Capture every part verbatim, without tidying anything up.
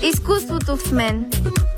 Изкуството в мен.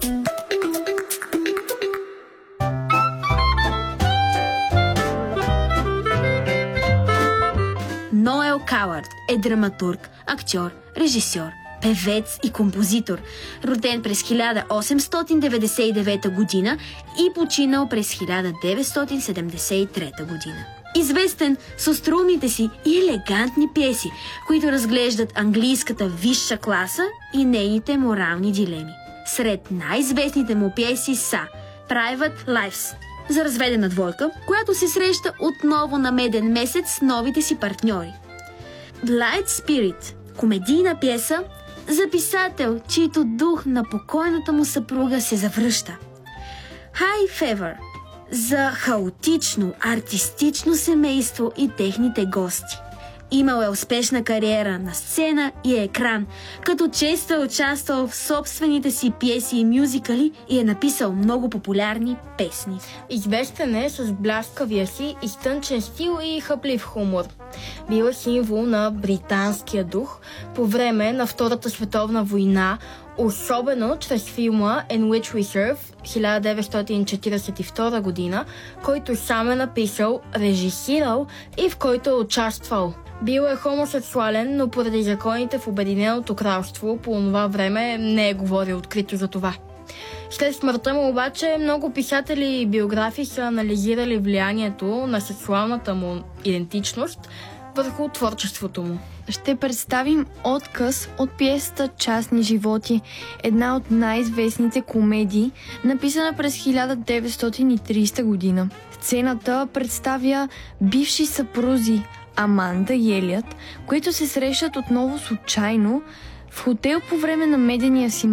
Ноел Кауърд е драматург, актьор, режисьор, певец и композитор, роден през хиляда осемстотин деветдесет и девета година и починал през хиляда деветстотин седемдесет и трета година. Известен с остроумните си и елегантни пиеси, които разглеждат английската висша класа и нейните морални дилеми. Сред най-известните му пиеси са Private Lives за разведена двойка, която се среща отново на меден месец с новите си партньори. Blight Spirit – комедийна пиеса за писател, чийто дух на покойната му съпруга се завръща. High Fever за хаотично, артистично семейство и техните гости. Имал е успешна кариера на сцена и екран, като често е участвал в собствените си пиеси и мюзикали и е написал много популярни песни. Известен е с бляскавия си изтънчен стил и хъплив хумор. Бил е символ на британския дух по време на Втората световна война, особено чрез филма In Which We Serve хиляда деветстотин четиридесет и втора година, който сам е написал, режисирал и в който е участвал. Бил е хомосексуален, но поради законите в Обединеното кралство по това време не е говорил открито за това. След смъртта му обаче много писатели и биографи са анализирали влиянието на сексуалната му идентичност върху творчеството му. Ще представим откъс от пиесата "Частни животи", една от най-известните комедии, написана през хиляда деветстотин и тридесета година. Сцената представя бивши съпрузи Аманда и Елиот, които се срещат отново случайно в хотел по време на медения си